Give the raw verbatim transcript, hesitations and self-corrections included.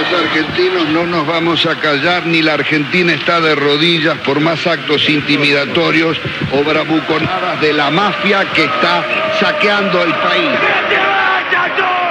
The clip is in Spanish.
Los argentinos no nos vamos a callar, ni la Argentina está de rodillas por más actos intimidatorios o bravuconadas de la mafia que está saqueando el país.